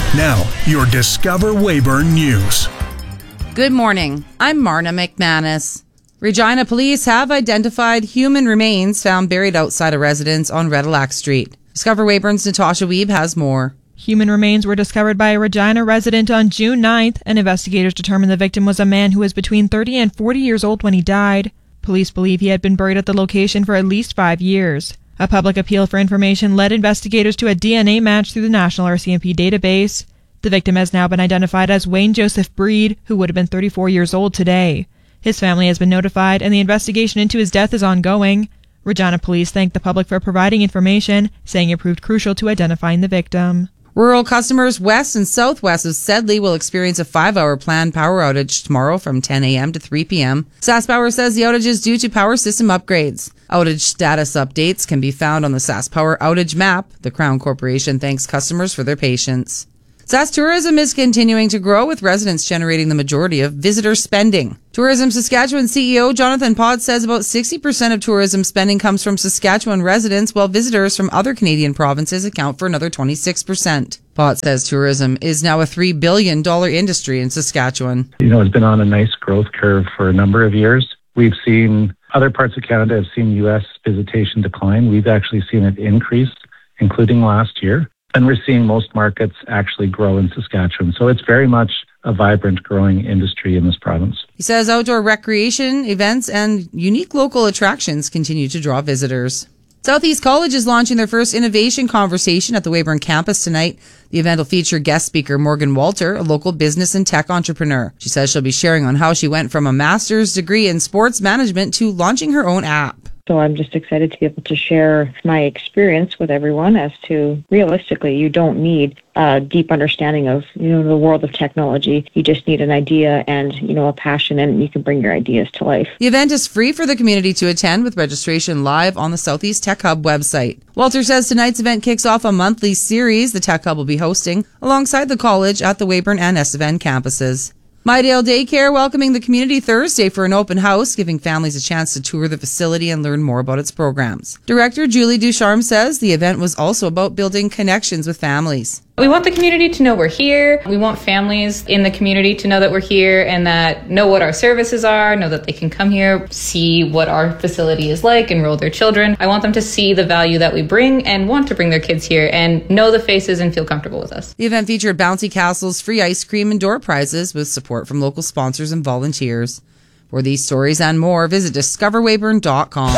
Now, your Discover Weyburn News. Good morning. I'm Marna McManus. Regina police have identified human remains found buried outside a residence on Redillac Street. Discover Weyburn's Natasha Wiebe has more. Human remains were discovered by a Regina resident on June 9th, and investigators determined the victim was a man who was between 30 and 40 years old when he died. Police believe he had been buried at the location for at least 5 years. A public appeal for information led investigators to a DNA match through the National RCMP database. The victim has now been identified as Wayne Joseph Breed, who would have been 34 years old today. His family has been notified, and the investigation into his death is ongoing. Regina police thanked the public for providing information, saying it proved crucial to identifying the victim. Rural customers west and southwest of Sedley will experience a 5-hour planned power outage tomorrow from 10 a.m. to 3 p.m. SaskPower says the outage is due to power system upgrades. Outage status updates can be found on the SaskPower outage map. The Crown Corporation thanks customers for their patience. Sask Tourism is continuing to grow, with residents generating the majority of visitor spending. Tourism Saskatchewan CEO Jonathan Pott says about 60% of tourism spending comes from Saskatchewan residents, while visitors from other Canadian provinces account for another 26%. Pott says tourism is now a $3 billion industry in Saskatchewan. It's been on a nice growth curve for a number of years. We've seen other parts of Canada have seen U.S. visitation decline. We've actually seen it increase, including last year. And we're seeing most markets actually grow in Saskatchewan. So it's very much a vibrant, growing industry in this province. He says outdoor recreation, events, and unique local attractions continue to draw visitors. Southeast College is launching their first innovation conversation at the Weyburn campus tonight. The event will feature guest speaker Morgan Walter, a local business and tech entrepreneur. She says she'll be sharing on how she went from a master's degree in sports management to launching her own app. So I'm just excited to be able to share my experience with everyone as to, realistically, you don't need a deep understanding of, the world of technology. You just need an idea and, a passion, and you can bring your ideas to life. The event is free for the community to attend, with registration live on the Southeast Tech Hub website. Walter says tonight's event kicks off a monthly series the Tech Hub will be hosting alongside the college at the Weyburn and Estevan campuses. Mydale Daycare welcoming the community Thursday for an open house, giving families a chance to tour the facility and learn more about its programs. Director Julie Ducharme says the event was also about building connections with families. We want the community to know we're here. We want families in the community to know that we're here and that know what our services are, know that they can come here, see what our facility is like, enroll their children. I want them to see the value that we bring and want to bring their kids here and know the faces and feel comfortable with us. The event featured bouncy castles, free ice cream, and door prizes with support from local sponsors and volunteers. For these stories and more, visit discoverweyburn.com.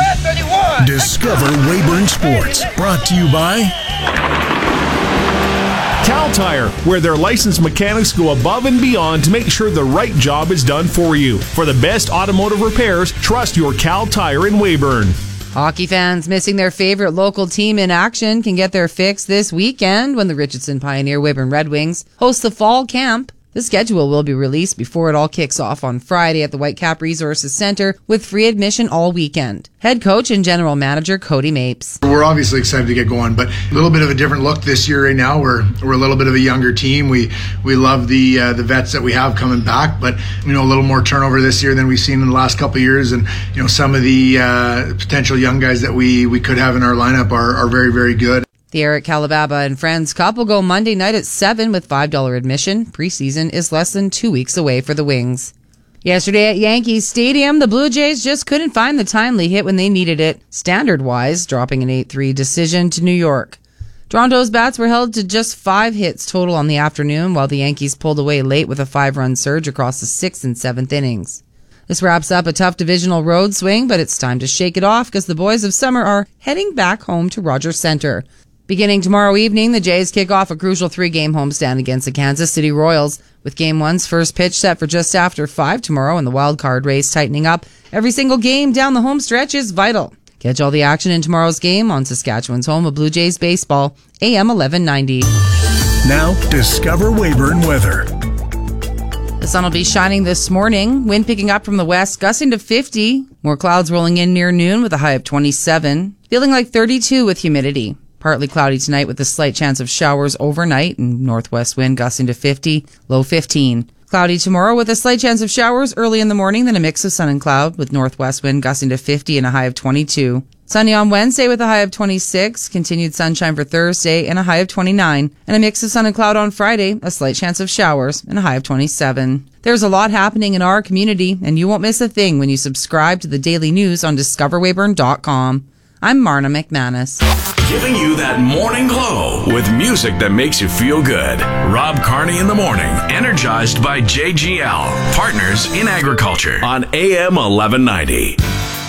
Discover Weyburn Sports, brought to you by Cal Tire, where their licensed mechanics go above and beyond to make sure the right job is done for you. For the best automotive repairs, trust your Cal Tire in Weyburn. Hockey fans missing their favorite local team in action can get their fix this weekend when the Richardson Pioneer Weyburn Red Wings host the fall camp. The schedule will be released before it all kicks off on Friday at the Whitecap Resources Center with free admission all weekend. Head coach and general manager Cody Mapes. We're obviously excited to get going, but a little bit of a different look this year right now. We're a little bit of a younger team. We love the vets that we have coming back, but a little more turnover this year than we've seen in the last couple of years. And some of the potential young guys that we could have in our lineup are very, very good. The Eric Calababa and Friends Cup will go Monday night at 7 with $5 admission. Preseason is less than 2 weeks away for the Wings. Yesterday at Yankee Stadium, the Blue Jays just couldn't find the timely hit when they needed it, standard-wise, dropping an 8-3 decision to New York. Toronto's bats were held to just 5 hits total on the afternoon, while the Yankees pulled away late with a 5-run surge across the 6th and 7th innings. This wraps up a tough divisional road swing, but it's time to shake it off because the boys of summer are heading back home to Rogers Centre. Beginning tomorrow evening, the Jays kick off a crucial 3-game homestand against the Kansas City Royals, with Game 1's first pitch set for just after 5 tomorrow and the wild card race tightening up. Every single game down the home stretch is vital. Catch all the action in tomorrow's game on Saskatchewan's home of Blue Jays baseball, AM 1190. Now, Discover Weyburn weather. The sun will be shining this morning. Wind picking up from the west, gusting to 50. More clouds rolling in near noon with a high of 27. Feeling like 32 with humidity. Partly cloudy tonight with a slight chance of showers overnight and northwest wind gusting to 50, low 15. Cloudy tomorrow with a slight chance of showers early in the morning, then a mix of sun and cloud with northwest wind gusting to 50 and a high of 22. Sunny on Wednesday with a high of 26, continued sunshine for Thursday and a high of 29, and a mix of sun and cloud on Friday, a slight chance of showers, and a high of 27. There's a lot happening in our community, and you won't miss a thing when you subscribe to the daily news on discoverweyburn.com. I'm Marna McManus. Giving you that morning glow with music that makes you feel good. Rob Carney in the morning, energized by JGL, Partners in Agriculture on AM 1190.